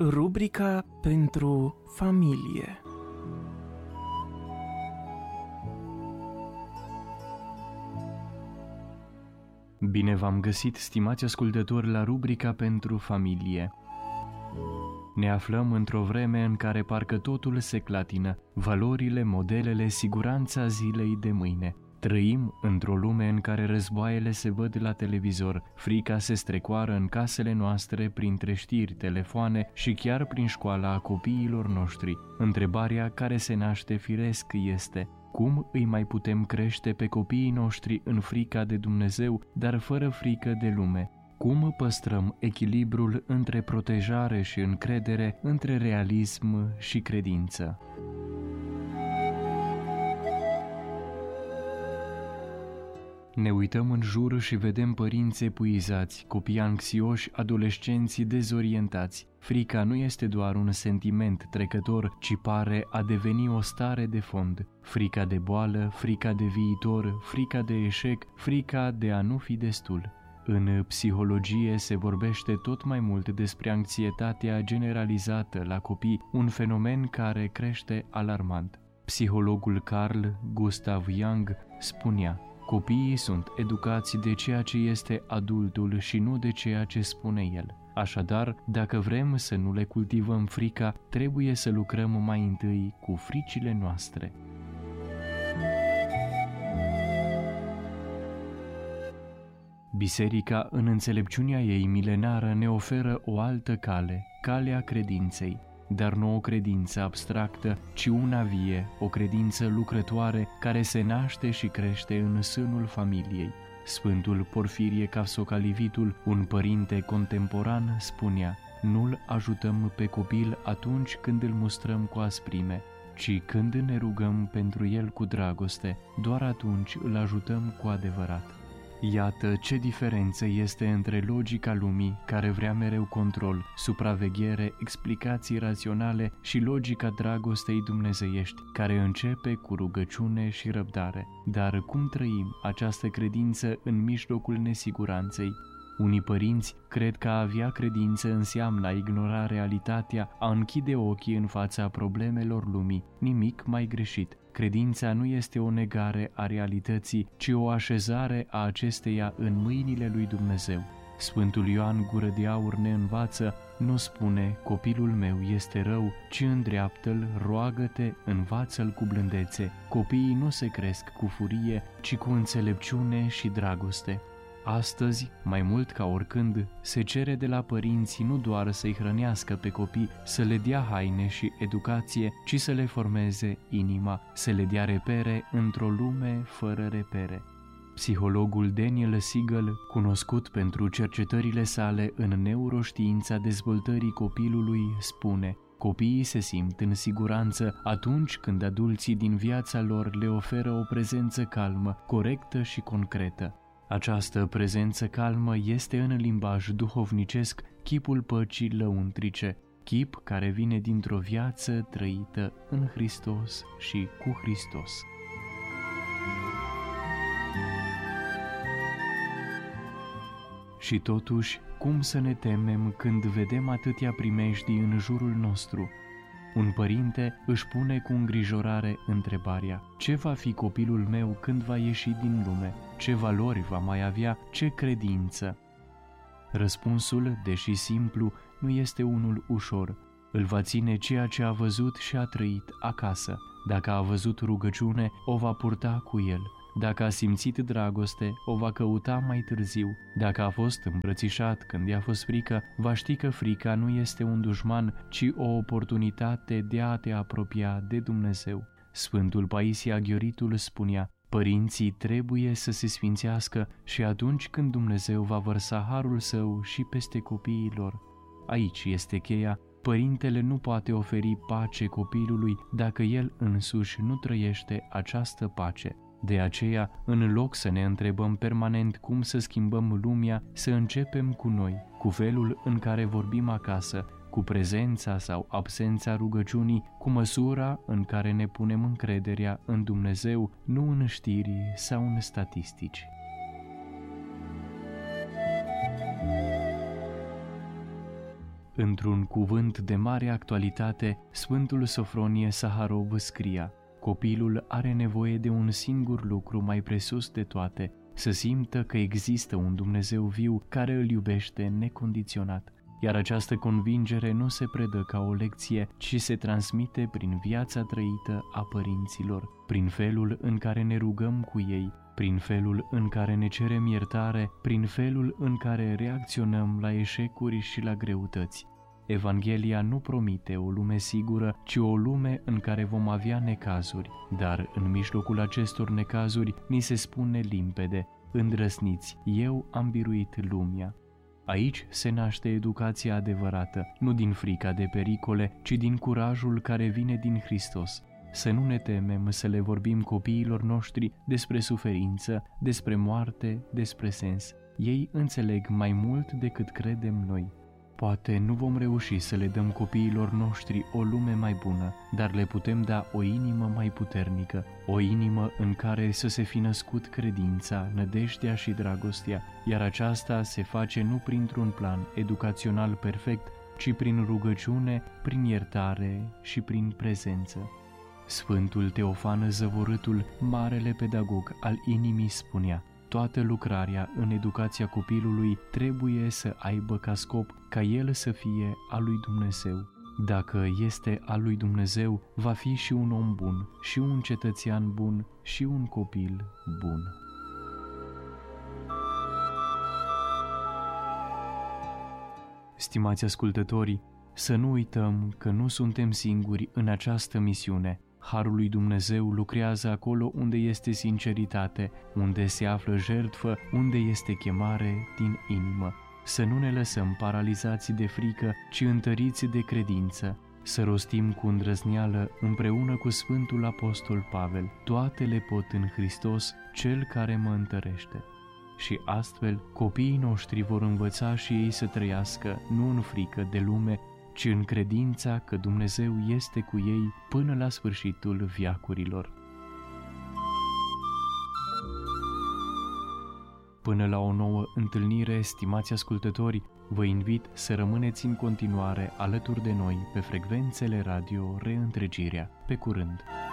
Rubrica pentru familie. Bine v-am găsit, stimați ascultători, la rubrica pentru familie. Ne aflăm într-o vreme în care parcă totul se clatină, valorile, modelele, siguranța zilei de mâine. Trăim într-o lume în care războaiele se văd la televizor, frica se strecoară în casele noastre printre știri, telefoane și chiar prin școala copiilor noștri. Întrebarea care se naște firesc este: cum îi mai putem crește pe copiii noștri în frica de Dumnezeu, dar fără frică de lume? Cum păstrăm echilibrul între protejare și încredere, între realism și credință? Ne uităm în jur și vedem părinți epuizați, copii anxioși, adolescenți dezorientați. Frica nu este doar un sentiment trecător, ci pare a deveni o stare de fond. Frica de boală, frica de viitor, frica de eșec, frica de a nu fi destul. În psihologie se vorbește tot mai mult despre anxietatea generalizată la copii, un fenomen care crește alarmant. Psihologul Carl Gustav Jung spunea: copiii sunt educați de ceea ce este adultul și nu de ceea ce spune el. Așadar, dacă vrem să nu le cultivăm frica, trebuie să lucrăm mai întâi cu fricile noastre. Biserica, în înțelepciunea ei milenară, ne oferă o altă cale, calea credinței. Dar nu o credință abstractă, ci una vie, o credință lucrătoare care se naște și crește în sânul familiei. Sfântul Porfirie Cavsocalivitul, un părinte contemporan, spunea: nu-l ajutăm pe copil atunci când îl mustrăm cu asprime, ci când ne rugăm pentru el cu dragoste, doar atunci îl ajutăm cu adevărat. Iată ce diferență este între logica lumii, care vrea mereu control, supraveghere, explicații raționale, și logica dragostei dumnezeiești, care începe cu rugăciune și răbdare. Dar cum trăim această credință în mijlocul nesiguranței? Unii părinți cred că a avea credință înseamnă a ignora realitatea, a închide ochii în fața problemelor lumii. Nimic mai greșit. Credința nu este o negare a realității, ci o așezare a acesteia în mâinile lui Dumnezeu. Sfântul Ioan Gură de Aur ne învață: nu spune copilul meu este rău, ci îndreaptă-l, roagă-te, învață-l cu blândețe. Copiii nu se cresc cu furie, ci cu înțelepciune și dragoste. Astăzi, mai mult ca oricând, se cere de la părinți nu doar să-i hrănească pe copii, să le dea haine și educație, ci să le formeze inima, să le dea repere într-o lume fără repere. Psihologul Daniel Siegel, cunoscut pentru cercetările sale în neuroștiința dezvoltării copilului, spune: copiii se simt în siguranță atunci când adulții din viața lor le oferă o prezență calmă, corectă și concretă. Această prezență calmă este în limbaj duhovnicesc chipul păcii lăuntrice, chip care vine dintr-o viață trăită în Hristos și cu Hristos. Și totuși, cum să ne temem când vedem atâtea primejdii în jurul nostru? Un părinte își pune cu îngrijorare întrebarea: ce va fi copilul meu când va ieși din lume? Ce valori va mai avea? Ce credință? Răspunsul, deși simplu, nu este unul ușor. Îl va ține ceea ce a văzut și a trăit acasă. Dacă a văzut rugăciune, o va purta cu el. Dacă a simțit dragoste, o va căuta mai târziu. Dacă a fost îmbrățișat când i-a fost frică, va ști că frica nu este un dușman, ci o oportunitate de a te apropia de Dumnezeu. Sfântul Paisie Aghioritul spunea: părinții trebuie să se sfințească și atunci când Dumnezeu va vărsa harul său și peste copiii lor. Aici este cheia. Părintele nu poate oferi pace copilului dacă el însuși nu trăiește această pace. De aceea, în loc să ne întrebăm permanent cum să schimbăm lumea, să începem cu noi, cu felul în care vorbim acasă, cu prezența sau absența rugăciunii, cu măsura în care ne punem încrederea în Dumnezeu, nu în știri sau în statistici. Într-un cuvânt de mare actualitate, Sfântul Sofronie Saharov scria: copilul are nevoie de un singur lucru mai presus de toate, să simtă că există un Dumnezeu viu care îl iubește necondiționat. Iar această convingere nu se predă ca o lecție, ci se transmite prin viața trăită a părinților, prin felul în care ne rugăm cu ei, prin felul în care ne cerem iertare, prin felul în care reacționăm la eșecuri și la greutăți. Evanghelia nu promite o lume sigură, ci o lume în care vom avea necazuri, dar în mijlocul acestor necazuri ni se spune limpede: îndrăsniți, eu am biruit lumea. Aici se naște educația adevărată, nu din frica de pericole, ci din curajul care vine din Hristos. Să nu ne temem să le vorbim copiilor noștri despre suferință, despre moarte, despre sens. Ei înțeleg mai mult decât credem noi. Poate nu vom reuși să le dăm copiilor noștri o lume mai bună, dar le putem da o inimă mai puternică, o inimă în care să se fi născut credința, nădejdea și dragostea, iar aceasta se face nu printr-un plan educațional perfect, ci prin rugăciune, prin iertare și prin prezență. Sfântul Teofan Zăvorâtul, marele pedagog al inimii, spunea: toată lucrarea în educația copilului trebuie să aibă ca scop ca el să fie al lui Dumnezeu. Dacă este al lui Dumnezeu, va fi și un om bun, și un cetățean bun, și un copil bun. Stimați ascultători, să nu uităm că nu suntem singuri în această misiune. Harul lui Dumnezeu lucrează acolo unde este sinceritate, unde se află jertfă, unde este chemare din inimă. Să nu ne lăsăm paralizați de frică, ci întăriți de credință. Să rostim cu îndrăzneală, împreună cu Sfântul Apostol Pavel: toate le pot în Hristos, Cel care mă întărește. Și astfel, copiii noștri vor învăța și ei să trăiască nu în frică de lume, ci în credința că Dumnezeu este cu ei până la sfârșitul veacurilor. Până la o nouă întâlnire, stimați ascultători, vă invit să rămâneți în continuare alături de noi pe frecvențele radio Reîntregirea. Pe curând!